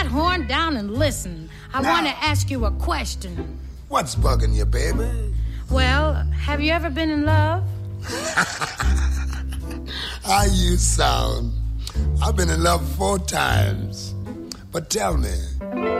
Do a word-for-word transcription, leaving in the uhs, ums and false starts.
horn down and listen. I want to ask you a question. What's bugging you, baby? Well, have you ever been in love? How you sound. I've been in love four times. But tell me,